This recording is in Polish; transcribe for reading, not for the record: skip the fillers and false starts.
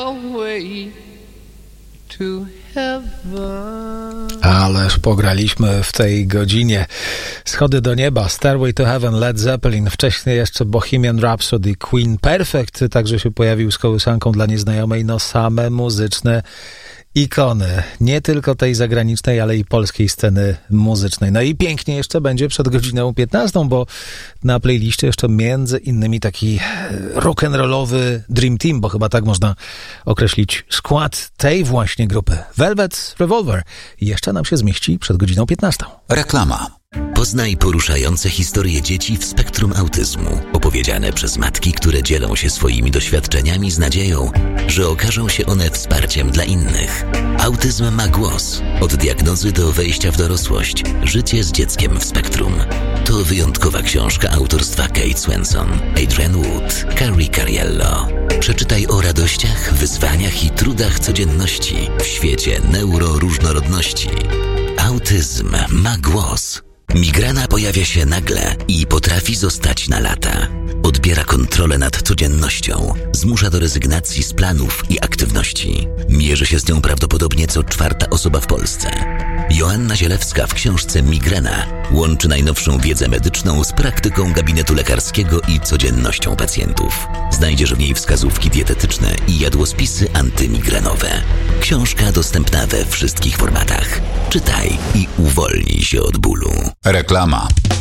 away to heaven. Ależ pograliśmy w tej godzinie. Schody do nieba, Stairway to Heaven, Led Zeppelin, wcześniej jeszcze Bohemian Rhapsody, Queen, Perfect także się pojawił z kołysanką dla nieznajomej. No same muzyczne ikony, nie tylko tej zagranicznej, ale i polskiej sceny muzycznej. No i pięknie jeszcze będzie przed godziną 15, bo na playliście jeszcze między innymi taki rock'n'rollowy Dream Team, bo chyba tak można określić skład tej właśnie grupy. Velvet Revolver jeszcze nam się zmieści przed godziną 15. Reklama. Poznaj poruszające historie dzieci w spektrum autyzmu, opowiedziane przez matki, które dzielą się swoimi doświadczeniami z nadzieją, że okażą się one wsparciem dla innych. Autyzm ma głos. Od diagnozy do wejścia w dorosłość. Życie z dzieckiem w spektrum. To wyjątkowa książka autorstwa Kate Swenson, Adrienne Wood, Carrie Cariello. Przeczytaj o radościach, wyzwaniach i trudach codzienności w świecie neuroróżnorodności. Autyzm ma głos. Migrena pojawia się nagle i potrafi zostać na lata. Odbiera kontrolę nad codziennością, zmusza do rezygnacji z planów i aktywności. Mierzy się z nią prawdopodobnie co 4. osoba w Polsce. Joanna Zielewska w książce Migrena łączy najnowszą wiedzę medyczną z praktyką gabinetu lekarskiego i codziennością pacjentów. Znajdziesz w niej wskazówki dietetyczne i jadłospisy antymigrenowe. Książka dostępna we wszystkich formatach. Czytaj i uwolnij się od bólu. Reklama.